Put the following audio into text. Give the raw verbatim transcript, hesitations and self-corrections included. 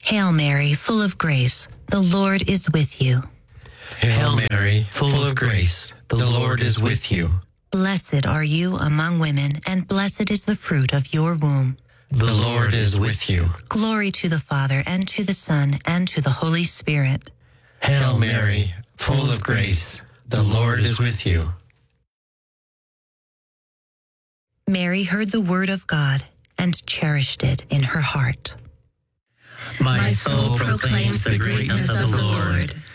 Hail Mary, full of grace, the Lord is with you. Hail Mary, full of grace, the Lord is with you. Blessed are you among women, and blessed is the fruit of your womb. The Lord is with you. Glory to the Father, and to the Son, and to the Holy Spirit. Hail Mary, full of grace, the Lord is with you. Mary heard the word of God and cherished it in her heart. My soul proclaims the greatness of the Lord.